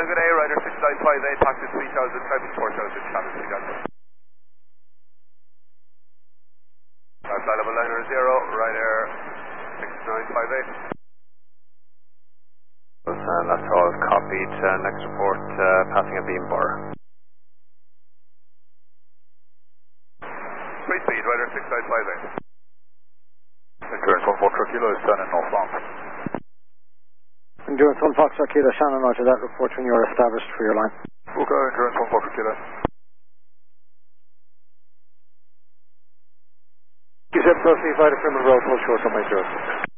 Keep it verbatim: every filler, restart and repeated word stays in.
Island, good day, Rider six nine five eight, taxi three thousand, traffic four thousand, channel three thousand. That's Island, liner zero, Rider six nine five eight. And that's all copied. Uh, next report, uh, passing a beam bar. Free speed, Rider six nine five eight. Endurance one Foxtrot Kilo is turning northbound. Endurance one Foxtrot Kilo, Shannon, roger that. Report when you are established for your line. Okay, Endurance one Foxtrot Kilo. You said proceed by the Freeman Road, full short on my zero six.